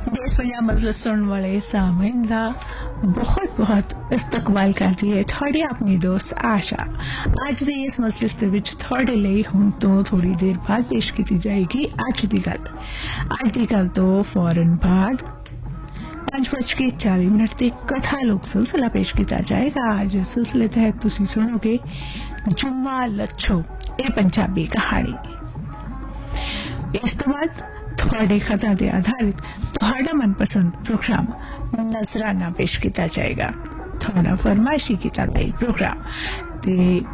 देश पंजाब मजलिस सुनने वाले सामीन दा बहुत बहुत इस्तकबाल करती है थोड़ी अपनी दोस्त आशा। आज दी इस मजलिस दे विच थोड़े लिए हुण तो थोड़ी देर बाद पेश की जाएगी अज दी गल तो फौरन बाद 5:40 ते कथा लोक सिलसिला पेश किया जाएगा। आज इस सिलसिले तहत तुसी सुनोगे जुम्मा लच्छो ए पंजाबी कहानी। इस तो बाद थोड़े खता दे आधारित थोड़ा मनपसंद प्रोग्राम नजराना पेश किया जाएगा। थोड़ा फरमाइशी किया गई प्रोग्राम ते